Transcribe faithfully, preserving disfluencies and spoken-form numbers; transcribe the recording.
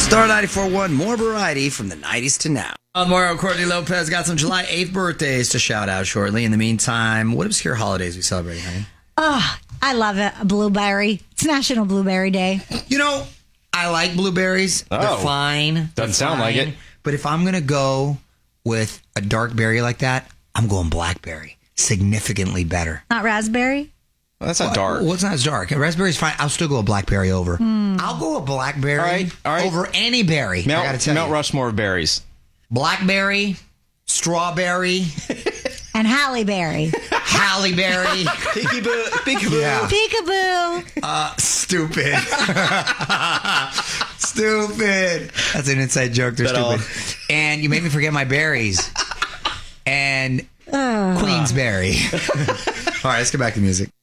Star ninety-four point one, more variety from the nineties to now. Tomorrow, Courtney Lopez got some July eighth birthdays to shout out shortly. In the meantime, what obscure holidays we celebrate, honey? Oh, I love it. A blueberry. It's National Blueberry Day. You know, I like blueberries. Oh. They're fine. Doesn't They're sound like fine. it. But if I'm going to go with a dark berry like that, I'm going blackberry. Significantly better. Not raspberry? Well, that's not dark. Well, it's not as dark. Raspberry's fine. I'll still go a blackberry over. Mm. I'll go a blackberry All right, all right. over any berry. Mount, I got to tell Mount you. Rushmore of berries. Blackberry, strawberry, And Halle Berry. Halle Berry. Peekaboo. Peekaboo. Yeah. Peekaboo. Uh, stupid. Stupid. That's an inside joke. They're That stupid. And you made me forget my berries. And Queensberry. All right, let's get back to music.